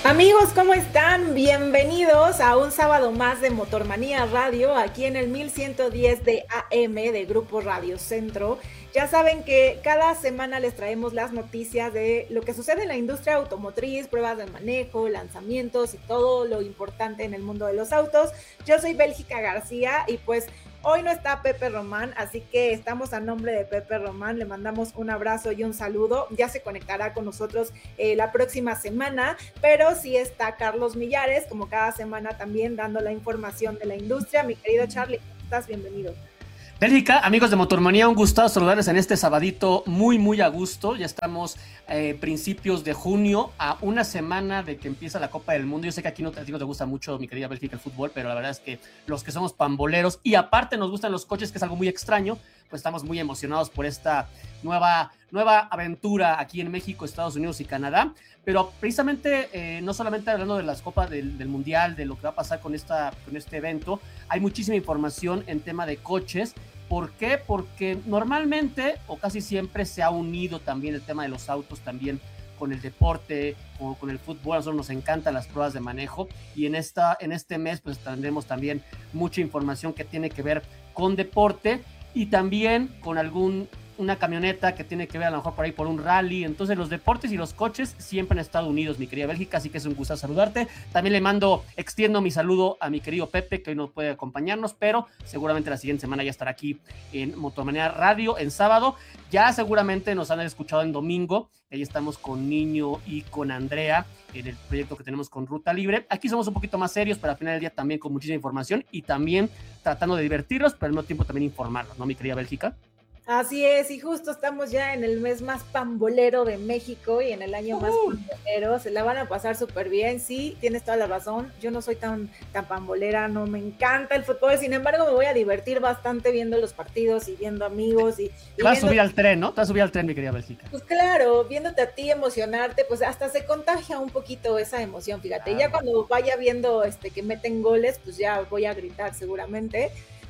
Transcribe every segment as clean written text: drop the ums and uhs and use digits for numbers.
Amigos, ¿cómo están? Bienvenidos a un sábado más de Motormanía Radio, aquí en el 1110 de AM de Grupo Radio Centro. Ya saben que cada semana les traemos las noticias de lo que sucede en la industria automotriz, pruebas de manejo, lanzamientos y todo lo importante en el mundo de los autos. Yo soy Bélgica García y pues hoy no está Pepe Román, así que estamos a nombre de Pepe Román. Le mandamos un abrazo y un saludo. Ya se conectará con nosotros la próxima semana, pero sí está Carlos Millares, como cada semana también dando la información de la industria. Mi querido Charlie, ¿cómo estás? Bienvenido. Bélgica, amigos de Motormanía, un gustazo saludarles en este sabadito muy a gusto. Ya estamos principios de junio, a una semana de que empieza la Copa del Mundo. Yo sé que aquí no te gusta mucho, mi querida Bélgica, el fútbol, pero la verdad es que los que somos pamboleros y aparte nos gustan los coches, que es algo muy extraño, pues estamos muy emocionados por esta nueva aventura aquí en México, Estados Unidos y Canadá. Pero precisamente, no solamente hablando de las Copas del Mundial, de lo que va a pasar con este evento, hay muchísima información en tema de coches. ¿Por qué? Porque normalmente o casi siempre se ha unido también el tema de los autos también con el deporte o con el fútbol. A nosotros nos encantan las pruebas de manejo y en este mes pues tendremos también mucha información que tiene que ver con deporte y también con una camioneta que tiene que ver a lo mejor por ahí por un rally. Entonces los deportes y los coches siempre han estado unidos, mi querida Bélgica, así que es un gusto saludarte. También extiendo mi saludo a mi querido Pepe, que hoy no puede acompañarnos, pero seguramente la siguiente semana ya estará aquí en Motormanía Radio en sábado. Ya seguramente nos han escuchado en domingo, ahí estamos con Niño y con Andrea en el proyecto que tenemos con Ruta Libre. Aquí somos un poquito más serios, pero al final del día también con muchísima información y también tratando de divertirlos, pero al mismo tiempo también informarlos, ¿no, mi querida Bélgica? Así es, y justo estamos ya en el mes más pambolero de México y en el año más pambolero. Se la van a pasar súper bien. Sí, tienes toda la razón. Yo no soy tan pambolera, no me encanta el fútbol. Sin embargo, me voy a divertir bastante viendo los partidos y viendo amigos. Te vas a subir al tren, ¿no? Te vas a subir al tren, mi querida Bélgica. Pues claro, viéndote a ti emocionarte, pues hasta se contagia un poquito esa emoción, fíjate. Claro. Ya cuando vaya viendo que meten goles, pues ya voy a gritar seguramente.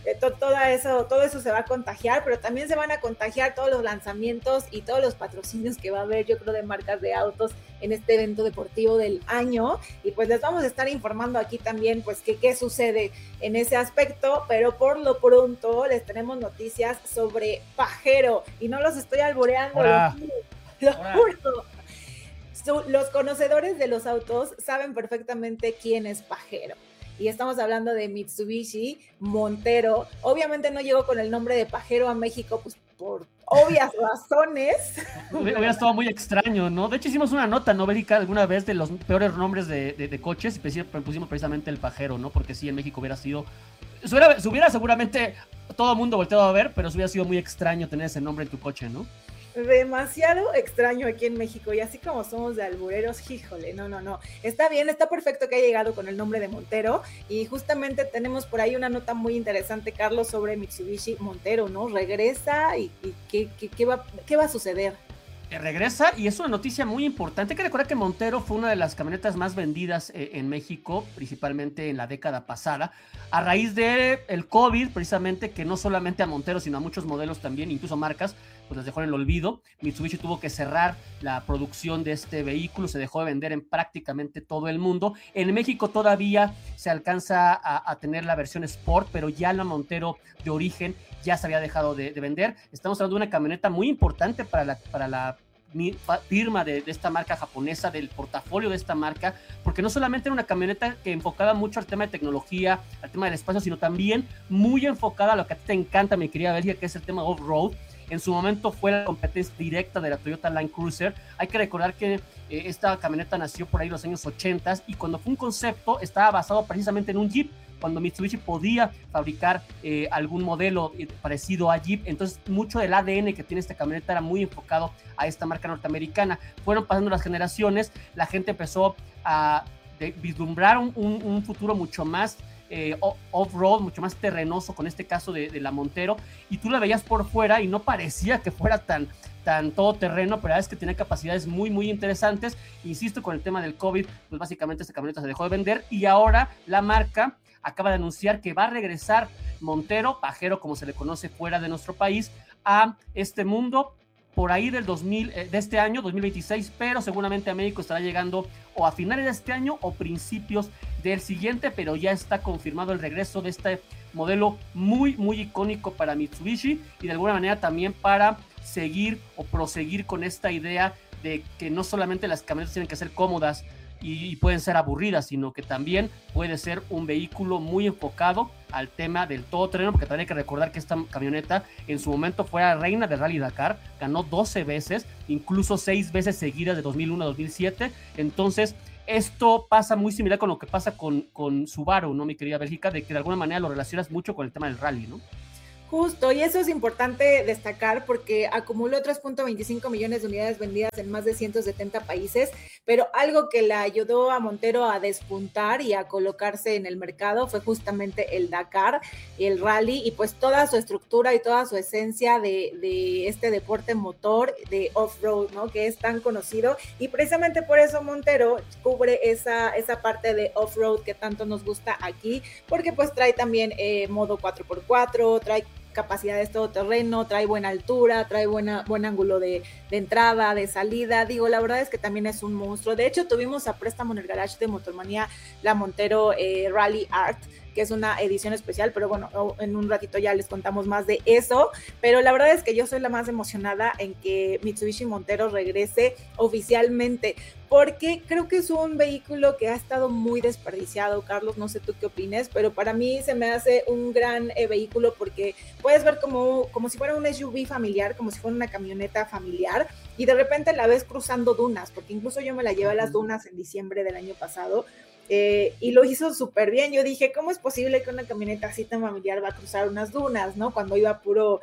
Todo eso se va a contagiar, pero también se van a contagiar todos los lanzamientos y todos los patrocinios que va a haber, yo creo, de marcas de autos en este evento deportivo del año. Y pues les vamos a estar informando aquí también, pues, qué sucede en ese aspecto, pero por lo pronto les tenemos noticias sobre Pajero. Y no los estoy alboreando, lo juro. Los conocedores de los autos saben perfectamente quién es Pajero. Y estamos hablando de Mitsubishi Montero. Obviamente no llegó con el nombre de Pajero a México, pues por obvias razones. Hubiera estado muy extraño, ¿no? De hecho hicimos una nota, ¿no, Bélgica? Alguna vez de los peores nombres de coches y pusimos precisamente el Pajero, ¿no? Porque sí, en México hubiera sido... Se hubiera seguramente todo el mundo volteado a ver, pero hubiera sido muy extraño tener ese nombre en tu coche, ¿no? Demasiado extraño aquí en México y así como somos de albureros, híjole, no, está bien, está perfecto que haya llegado con el nombre de Montero y justamente tenemos por ahí una nota muy interesante, Carlos, sobre Mitsubishi Montero, ¿no? Regresa y ¿qué va a suceder? Regresa y es una noticia muy importante. Hay que recordar que Montero fue una de las camionetas más vendidas en México, principalmente en la década pasada, a raíz del COVID, precisamente, que no solamente a Montero, sino a muchos modelos también, incluso marcas, pues les dejó en el olvido. Mitsubishi tuvo que cerrar la producción de este vehículo, se dejó de vender en prácticamente todo el mundo. En México todavía se alcanza a tener la versión Sport, pero ya la Montero de origen ya se había dejado de vender. Estamos hablando de una camioneta muy importante para la firma de esta marca japonesa, del portafolio de esta marca, porque no solamente era una camioneta que enfocaba mucho al tema de tecnología, al tema del espacio, sino también muy enfocada a lo que a ti te encanta, mi querida Bélgica, que es el tema off-road. En su momento fue la competencia directa de la Toyota Land Cruiser. Hay que recordar que esta camioneta nació por ahí en los años 80 y cuando fue un concepto estaba basado precisamente en un Jeep, cuando Mitsubishi podía fabricar algún modelo parecido a Jeep. Entonces mucho del ADN que tiene esta camioneta era muy enfocado a esta marca norteamericana. Fueron pasando las generaciones, la gente empezó a vislumbrar un futuro mucho más off-road, mucho más terrenoso con este caso de la Montero, y tú la veías por fuera y no parecía que fuera tan todoterreno, pero la verdad es que tenía capacidades muy interesantes. Insisto, con el tema del COVID, pues básicamente esta camioneta se dejó de vender y ahora la marca acaba de anunciar que va a regresar Montero, Pajero como se le conoce fuera de nuestro país, a este mundo por ahí del de este año, 2026, pero seguramente a México estará llegando o a finales de este año o principios del siguiente, pero ya está confirmado el regreso de este modelo muy, muy icónico para Mitsubishi y de alguna manera también para seguir o proseguir con esta idea de que no solamente las camionetas tienen que ser cómodas y pueden ser aburridas, sino que también puede ser un vehículo muy enfocado al tema del todoterreno, porque también hay que recordar que esta camioneta en su momento fue la reina del Rally Dakar, ganó 12 veces, incluso 6 veces seguidas de 2001 a 2007, entonces esto pasa muy similar con lo que pasa con Subaru, ¿no, mi querida Bélgica? De que de alguna manera lo relacionas mucho con el tema del rally, ¿no? Justo, y eso es importante destacar porque acumuló 3.25 millones de unidades vendidas en más de 170 países, pero algo que le ayudó a Montero a despuntar y a colocarse en el mercado fue justamente el Dakar y el rally, y pues toda su estructura y toda su esencia de este deporte motor de off-road, ¿no? Que es tan conocido, y precisamente por eso Montero cubre esa parte de off-road que tanto nos gusta aquí, porque pues trae también modo 4x4, trae capacidades todoterreno, trae buena altura, trae buen ángulo de entrada, de salida. Digo, la verdad es que también es un monstruo. De hecho, tuvimos a préstamo en el garage de Motormanía la Montero Rally Art, que es una edición especial, pero bueno, en un ratito ya les contamos más de eso, pero la verdad es que yo soy la más emocionada en que Mitsubishi Montero regrese oficialmente, porque creo que es un vehículo que ha estado muy desperdiciado. Carlos, no sé tú qué opines, pero para mí se me hace un gran vehículo porque puedes ver como si fuera un SUV familiar, como si fuera una camioneta familiar, y de repente la ves cruzando dunas, porque incluso yo me la llevé a las dunas en diciembre del año pasado, y lo hizo súper bien. Yo dije, ¿cómo es posible que una camioneta así tan familiar va a cruzar unas dunas, ¿no? Cuando iba puro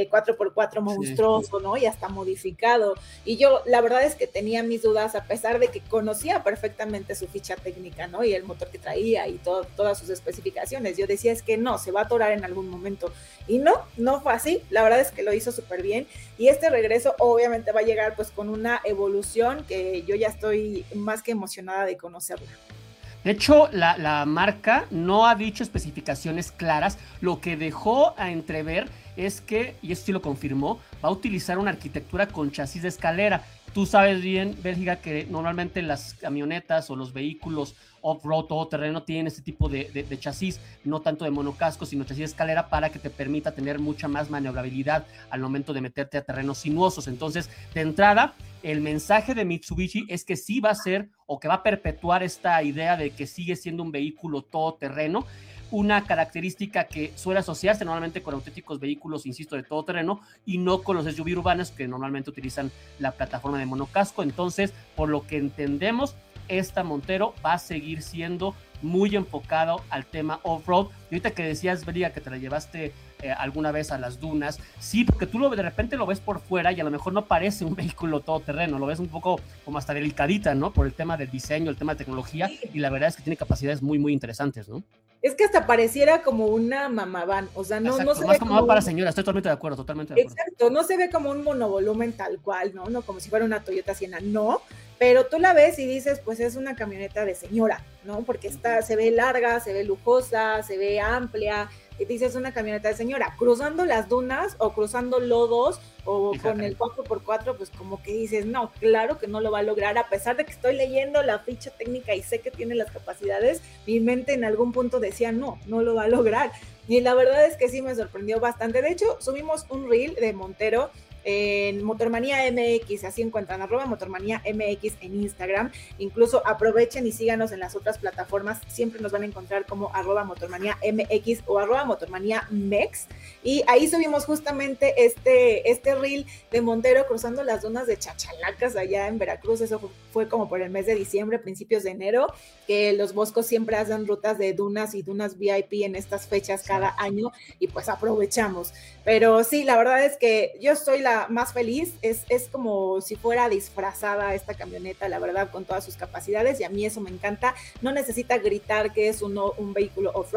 4x4 monstruoso, ¿no? Y hasta modificado. Y yo, la verdad es que tenía mis dudas, a pesar de que conocía perfectamente su ficha técnica, ¿no? Y el motor que traía y todas sus especificaciones. Yo decía, es que no, se va a atorar en algún momento. Y no fue así. La verdad es que lo hizo súper bien. Y este regreso obviamente va a llegar pues con una evolución que yo ya estoy más que emocionada de conocerla. De hecho, la marca no ha dicho especificaciones claras. Lo que dejó a entrever es que, y esto sí lo confirmó, va a utilizar una arquitectura con chasis de escalera. Tú sabes bien, Bélgica, que normalmente las camionetas o los vehículos off-road, todoterreno, tienen este tipo de chasis, no tanto de monocasco, sino chasis de escalera, para que te permita tener mucha más maniobrabilidad al momento de meterte a terrenos sinuosos. Entonces, de entrada, el mensaje de Mitsubishi es que sí va a ser, o que va a perpetuar esta idea de que sigue siendo un vehículo todoterreno, una característica que suele asociarse normalmente con auténticos vehículos, insisto, de todoterreno, y no con los SUV urbanos que normalmente utilizan la plataforma de monocasco. Entonces, por lo que entendemos, esta Montero va a seguir siendo muy enfocado al tema off-road. Y ahorita que decías, Belia, que te la llevaste alguna vez a las dunas, sí, porque tú de repente lo ves por fuera y a lo mejor no parece un vehículo todoterreno, lo ves un poco como hasta delicadita, ¿no? Por el tema del diseño, el tema de tecnología, y la verdad es que tiene capacidades muy, muy interesantes, ¿no? Es que hasta pareciera como una mamaván, o sea, no se más ve como para señora, estoy totalmente de acuerdo, Exacto, no se ve como un monovolumen tal cual, ¿no? No como si fuera una Toyota Sienna, no, pero tú la ves y dices, pues es una camioneta de señora, ¿no? Porque se ve larga, se ve lujosa, se ve amplia, y dices una camioneta de señora. Cruzando las dunas o cruzando lodos o con el 4x4, pues como que dices, no, claro que no lo va a lograr, a pesar de que estoy leyendo la ficha técnica y sé que tiene las capacidades, mi mente en algún punto decía, no lo va a lograr. Y la verdad es que sí me sorprendió bastante. De hecho, subimos un reel de Montero en Motormanía MX, así encuentran @Motormanía MX en Instagram. Incluso aprovechen y síganos en las otras plataformas, siempre nos van a encontrar como @Motormanía MX o @Motormanía MEX, y ahí subimos justamente este reel de Montero cruzando las dunas de Chachalacas allá en Veracruz. Eso fue como por el mes de diciembre, principios de enero, que los Boscos siempre hacen rutas de dunas y dunas VIP en estas fechas cada año, y pues aprovechamos. Pero sí, la verdad es que yo estoy la más feliz, es como si fuera disfrazada esta camioneta, la verdad, con todas sus capacidades, y a mí eso me encanta. No necesita gritar que es un vehículo off-road,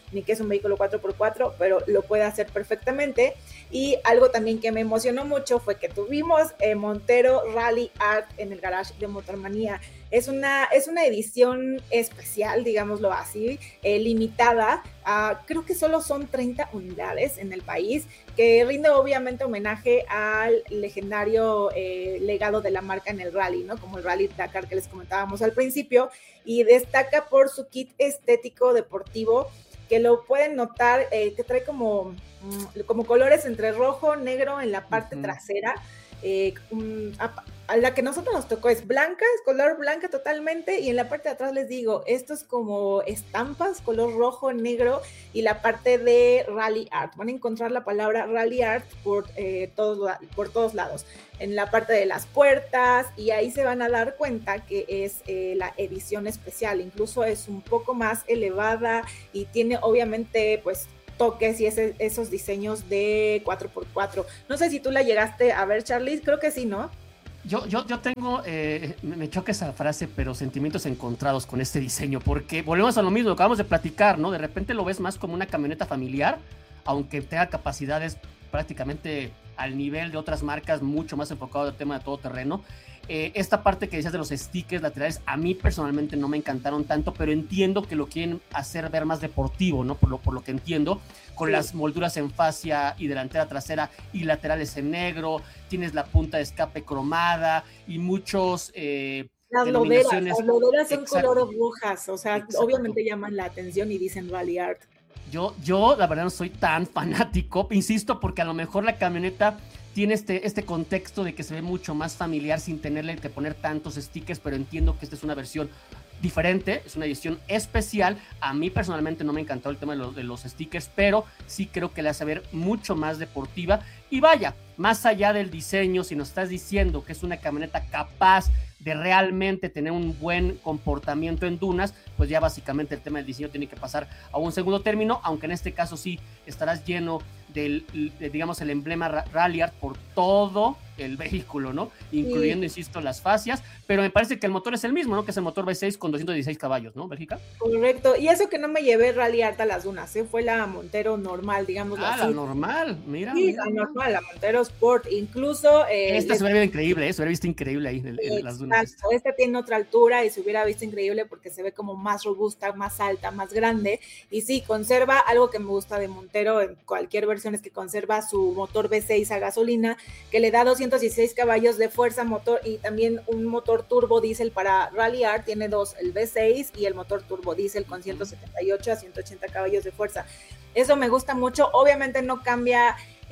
ni que es un vehículo 4x4, pero lo puede hacer perfectamente. Y algo también que me emocionó mucho fue que tuvimos Montero Rally Art en el garage de Motormanía. Es una edición especial, digámoslo así, limitada. Creo que solo son 30 unidades en el país, que rinde obviamente homenaje al legendario legado de la marca en el rally, ¿no? Como el Rally Dakar que les comentábamos al principio, y destaca por su kit estético deportivo, que lo pueden notar, que trae como colores entre rojo, negro en la parte trasera. A la que nosotros nos tocó es blanca, es color blanca totalmente, y en la parte de atrás les digo, esto es como estampas, color rojo, negro, y la parte de Rally Art. Van a encontrar la palabra Rally Art por todos lados, en la parte de las puertas, y ahí se van a dar cuenta que es la edición especial. Incluso es un poco más elevada y tiene obviamente pues toques y esos diseños de 4x4. No sé si tú la llegaste a ver, Charlie, creo que sí, ¿no? Yo tengo, me choca esa frase, pero sentimientos encontrados con este diseño, porque volvemos a lo mismo, lo acabamos de platicar, ¿no? De repente lo ves más como una camioneta familiar, aunque tenga capacidades prácticamente al nivel de otras marcas, mucho más enfocado al tema de todoterreno. Esta parte que decías de los stickers laterales, a mí personalmente no me encantaron tanto, pero entiendo que lo quieren hacer ver más deportivo, ¿no? Por lo que entiendo, con las molduras en fascia y delantera, trasera y laterales en negro, tienes la punta de escape cromada y muchos las denominaciones. Las loderas son color rojas, o sea, obviamente llaman la atención y dicen Rally Art. Yo la verdad no soy tan fanático, insisto, porque a lo mejor la camioneta tiene este contexto de que se ve mucho más familiar sin tenerle que poner tantos stickers, pero entiendo que esta es una versión diferente, es una edición especial. A mí personalmente no me encantó el tema de los stickers, pero sí creo que la hace ver mucho más deportiva. Y vaya, más allá del diseño, si nos estás diciendo que es una camioneta capaz de realmente tener un buen comportamiento en dunas, pues ya básicamente el tema del diseño tiene que pasar a un segundo término, aunque en este caso sí estarás lleno digamos, el emblema Rally Art por todo el vehículo, ¿no? Incluyendo, insisto, las fascias, pero me parece que el motor es el mismo, ¿no? Que es el motor V6 con 216 caballos, ¿no, Bélgica? Correcto, y eso que no me llevé Rally Art a las dunas, fue la Montero normal, digamos así. La normal, mira. Sí, la normal, la Montero Sport, incluso... esta se hubiera visto increíble, se hubiera visto increíble ahí en las dunas. Esta tiene otra altura y se hubiera visto increíble porque se ve como más robusta, más alta, más grande, y sí, conserva algo que me gusta de Montero en cualquier versión, es que conserva su motor V6 a gasolina, que le da 216 caballos de fuerza motor, y también un motor turbo diésel para Rally Art, tiene dos, el V6 y el motor turbo diésel con 178 a 180 caballos de fuerza. Eso me gusta mucho. Obviamente no cambia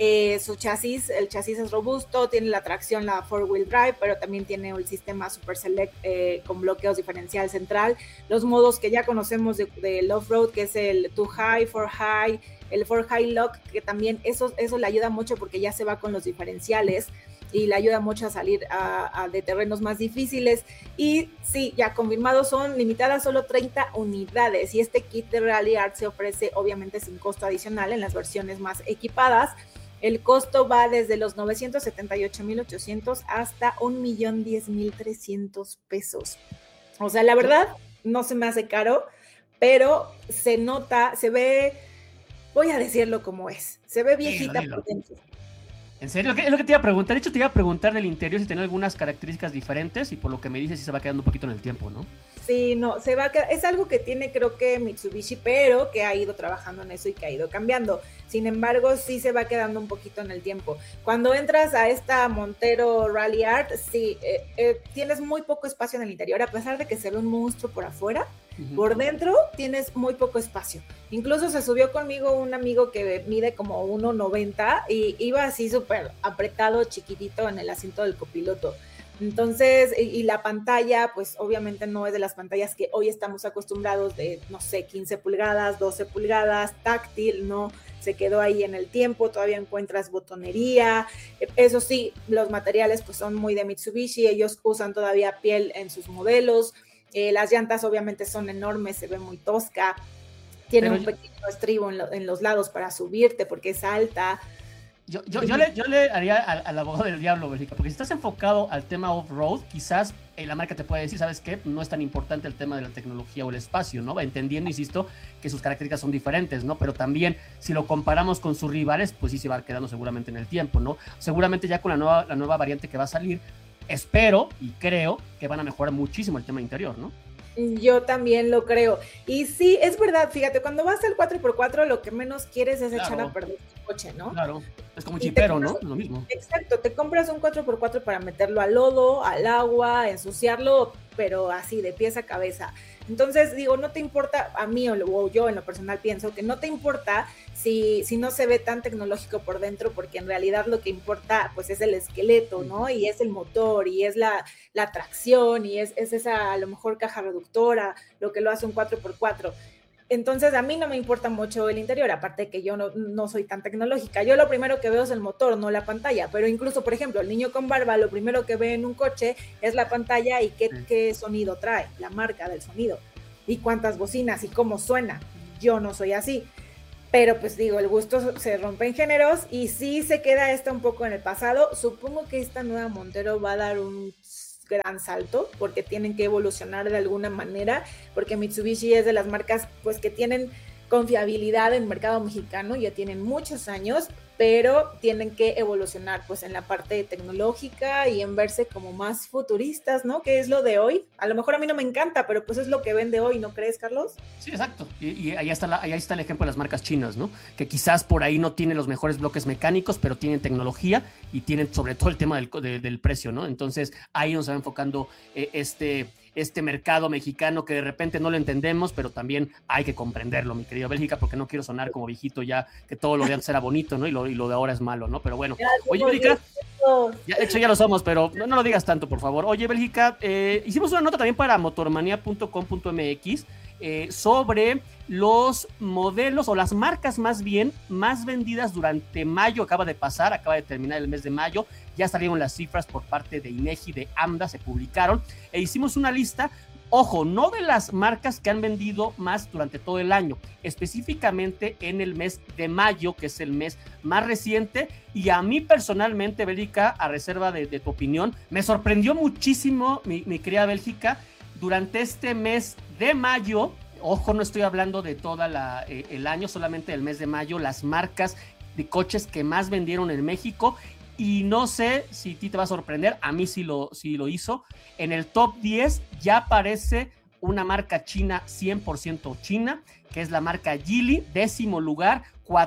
su chasis, el chasis es robusto, tiene la tracción, la 4-wheel drive, pero también tiene el sistema Super Select con bloqueos diferencial central, los modos que ya conocemos del off-road, que es el 2 High, 4 High, el 4 High Lock, que también eso le ayuda mucho porque ya se va con los diferenciales y le ayuda mucho a salir de terrenos más difíciles. Y sí, ya confirmado, son limitadas solo 30 unidades, y este kit de Rally Art se ofrece obviamente sin costo adicional en las versiones más equipadas. El costo va desde los 978,800 hasta 1,010,300 pesos. O sea, la verdad, no se me hace caro, pero se nota, se ve, voy a decirlo como es, se ve viejita por dentro. ¿En serio? Es lo que te iba a preguntar. De hecho, te iba a preguntar del interior si tenía algunas características diferentes, y por lo que me dices, sí se va quedando un poquito en el tiempo, ¿no? Sí, no, se va a quedar, es algo que tiene creo que Mitsubishi, pero que ha ido trabajando en eso y que ha ido cambiando. Sin embargo, sí se va quedando un poquito en el tiempo. Cuando entras a esta Montero Rally Art, sí, tienes muy poco espacio en el interior, a pesar de que se ve un monstruo por afuera. Por dentro tienes muy poco espacio. Incluso se subió conmigo un amigo que mide como 1,90 y iba así súper apretado, chiquitito en el asiento del copiloto. Entonces, y la pantalla, pues obviamente no es de las pantallas que hoy estamos acostumbrados de, no sé, 15 pulgadas, 12 pulgadas, táctil, no, se quedó ahí en el tiempo, todavía encuentras botonería. Eso sí, los materiales pues son muy de Mitsubishi, ellos usan todavía piel en sus modelos. Las llantas obviamente son enormes, se ve muy tosca, tiene un pequeño estribo en los lados para subirte porque es alta. Yo le haría al abogado del diablo, Bélgica, porque si estás enfocado al tema off-road, quizás la marca te puede decir, ¿sabes qué? No es tan importante el tema de la tecnología o el espacio, ¿no? Entendiendo, insisto, que sus características son diferentes, ¿no? Pero también, si lo comparamos con sus rivales, pues sí se va quedando seguramente en el tiempo, ¿no? Seguramente ya con la nueva variante que va a salir, espero y creo que van a mejorar muchísimo el tema interior, ¿no? Yo también lo creo. Y sí, es verdad, fíjate, cuando vas al 4x4 lo que menos quieres es echar a perder tu coche, ¿no? Claro, es como un chipero, ¿no? Lo mismo. Exacto, te compras un 4x4 para meterlo al lodo, al agua, ensuciarlo, pero así, de pies a cabeza. Entonces, digo, no te importa, a mí o yo en lo personal pienso que no te importa si no se ve tan tecnológico por dentro, porque en realidad lo que importa pues es el esqueleto, ¿no? Y es el motor, y es la tracción, y es esa a lo mejor caja reductora, lo que lo hace un 4x4. Entonces a mí no me importa mucho el interior, aparte de que yo no soy tan tecnológica. Yo lo primero que veo es el motor, no la pantalla. Pero incluso, por ejemplo, el niño con barba, lo primero que ve en un coche es la pantalla y qué sonido trae, la marca del sonido, y cuántas bocinas y cómo suena. Yo no soy así. Pero pues digo, el gusto se rompe en géneros y sí se queda esta un poco en el pasado. Supongo que esta nueva Montero va a dar un gran salto porque tienen que evolucionar de alguna manera, porque Mitsubishi es de las marcas pues que tienen confiabilidad en el mercado mexicano, ya tienen muchos años, pero tienen que evolucionar pues en la parte tecnológica y en verse como más futuristas, ¿no? Que es lo de hoy. A lo mejor a mí no me encanta, pero pues es lo que vende hoy, ¿no crees, Carlos? Sí, exacto. Y ahí está el ejemplo de las marcas chinas, ¿no? Que quizás por ahí no tienen los mejores bloques mecánicos, pero tienen tecnología y tienen sobre todo el tema del precio, ¿no? Entonces ahí nos va enfocando este mercado mexicano que de repente no lo entendemos, pero también hay que comprenderlo, mi querida Bélgica, porque no quiero sonar como viejito ya, que todo lo de antes era bonito, ¿no? Y lo de ahora es malo, ¿no? Pero bueno. Oye, Bélgica, de hecho ya lo somos, pero no lo digas tanto, por favor. Oye, Bélgica, hicimos una nota también para motormanía.com.mx sobre los modelos o las marcas más bien más vendidas durante mayo. Acaba de terminar el mes de mayo, ya salieron las cifras por parte de INEGI, de AMDA, se publicaron e hicimos una lista, ojo, no de las marcas que han vendido más durante todo el año, específicamente en el mes de mayo, que es el mes más reciente, y a mí personalmente, Bélgica, a reserva de tu opinión, me sorprendió muchísimo, mi querida Bélgica, durante este mes de mayo. Ojo, no estoy hablando de todo el año, solamente del mes de mayo, las marcas de coches que más vendieron en México. Y no sé si a ti te va a sorprender, a mí sí lo hizo. En el top 10 ya aparece una marca china, 100% china, que es la marca Geely, 10º lugar,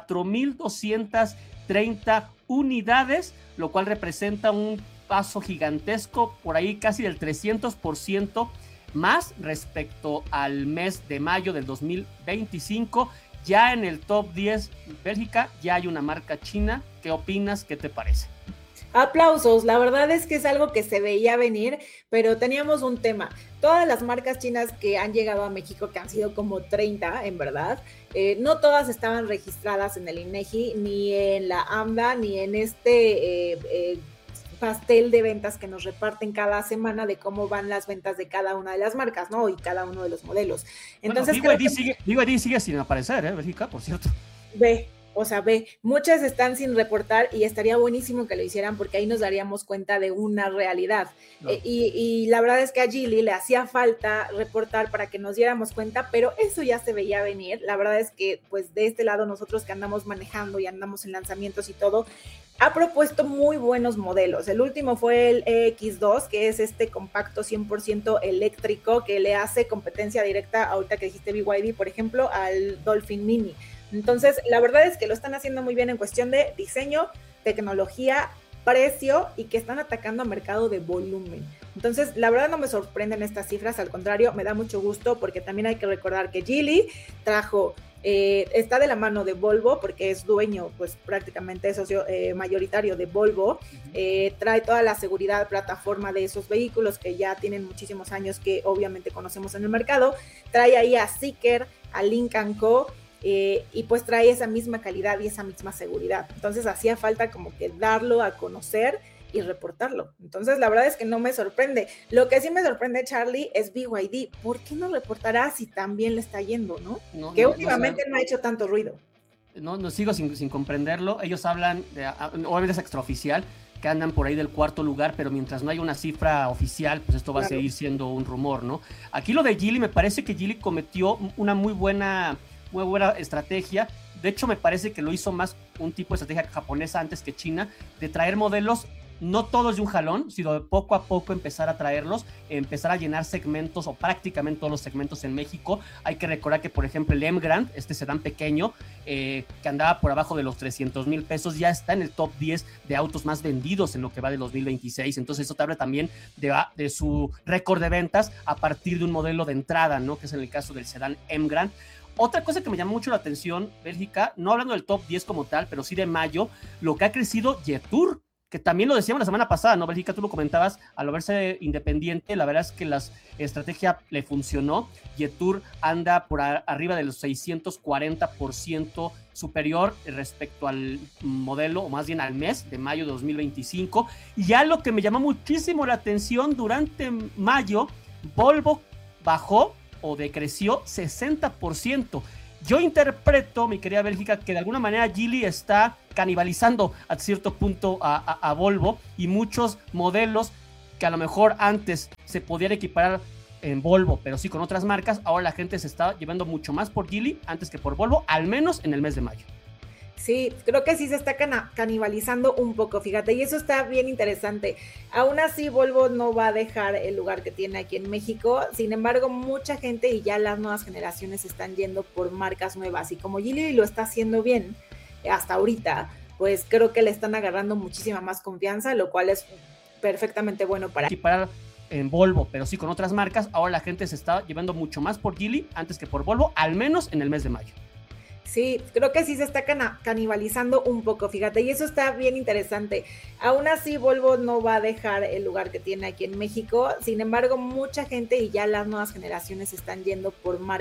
4,230 unidades, lo cual representa un paso gigantesco, por ahí casi del 300% más respecto al mes de mayo del 2025. Ya en el top 10, Bélgica, ya hay una marca china. ¿Qué opinas? ¿Qué te parece? Aplausos, la verdad es que es algo que se veía venir, pero teníamos un tema. Todas las marcas chinas que han llegado a México, que han sido como 30 en verdad, no todas estaban registradas en el INEGI, ni en la AMDA, ni en pastel de ventas que nos reparten cada semana de cómo van las ventas de cada una de las marcas, ¿no? Y cada uno de los modelos. Entonces, bueno, BYD sigue sin aparecer, Bélgica, por cierto. Ve, muchas están sin reportar y estaría buenísimo que lo hicieran porque ahí nos daríamos cuenta de una realidad. No. Y la verdad es que a Geely le hacía falta reportar para que nos diéramos cuenta, pero eso ya se veía venir. La verdad es que pues de este lado nosotros que andamos manejando y andamos en lanzamientos y todo, ha propuesto muy buenos modelos. El último fue el EX2, que es este compacto 100% eléctrico que le hace competencia directa, ahorita que dijiste BYD, por ejemplo, al Dolphin Mini. Entonces, la verdad es que lo están haciendo muy bien en cuestión de diseño, tecnología, precio y que están atacando a mercado de volumen. Entonces, la verdad no me sorprenden estas cifras, al contrario, me da mucho gusto porque también hay que recordar que Geely está de la mano de Volvo porque es dueño, pues prácticamente socio mayoritario de Volvo, trae toda la seguridad, plataforma de esos vehículos que ya tienen muchísimos años que obviamente conocemos en el mercado, trae ahí a Zeekr, a Lynk & Co., y pues trae esa misma calidad y esa misma seguridad. Entonces hacía falta como que darlo a conocer y reportarlo. Entonces la verdad es que no me sorprende. Lo que sí me sorprende, Charlie, es BYD. ¿Por qué no reportará si tan bien le está yendo, no? Que últimamente no ha hecho tanto ruido. no sigo sin comprenderlo. Ellos hablan, obviamente es extraoficial, que andan por ahí del cuarto lugar, pero mientras no haya una cifra oficial, pues esto va a seguir siendo un rumor, ¿no? Aquí lo de Geely, me parece que Geely cometió una muy buena estrategia. De hecho, me parece que lo hizo más un tipo de estrategia japonesa antes que China, de traer modelos no todos de un jalón, sino de poco a poco empezar a traerlos, empezar a llenar segmentos o prácticamente todos los segmentos en México. Hay que recordar que, por ejemplo, el M-Grand, este sedán pequeño, que andaba por abajo de los 300,000 pesos, ya está en el top 10 de autos más vendidos en lo que va de 2026. Entonces eso te habla también de su récord de ventas a partir de un modelo de entrada, ¿no? Que es en el caso del sedán M-Grand. Otra cosa que me llama mucho la atención, Bélgica, no hablando del top 10 como tal, pero sí de mayo, lo que ha crecido Jetour, que también lo decíamos la semana pasada, ¿no, Bélgica? Tú lo comentabas, al verse independiente, la verdad es que la estrategia le funcionó. Jetour anda por arriba de los 640% superior respecto al modelo, o más bien al mes de mayo de 2025. Y ya lo que me llamó muchísimo la atención, durante mayo, Volvo bajó o decreció 60%. Yo interpreto, mi querida Bélgica, que de alguna manera Geely está canibalizando a cierto punto a Volvo, y muchos modelos que a lo mejor antes se podían equiparar en Volvo, pero sí con otras marcas, ahora la gente se está llevando mucho más por Geely antes que por Volvo, al menos en el mes de mayo. Sí, creo que sí se está canibalizando un poco, fíjate, y eso está bien interesante. Aún así, Volvo no va a dejar el lugar que tiene aquí en México. Sin embargo, mucha gente y ya las nuevas generaciones están yendo por marcas nuevas, y como Geely lo está haciendo bien hasta ahorita, pues creo que le están agarrando muchísima más confianza, lo cual es perfectamente bueno para equiparar en Volvo, pero sí con otras marcas. Ahora la gente se está llevando mucho más por Geely antes que por Volvo, al menos en el mes de mayo. Sí, creo que sí se está canibalizando un poco, fíjate, y eso está bien interesante. Aún así, Volvo no va a dejar el lugar que tiene aquí en México. Sin embargo, mucha gente y ya las nuevas generaciones están yendo por marcas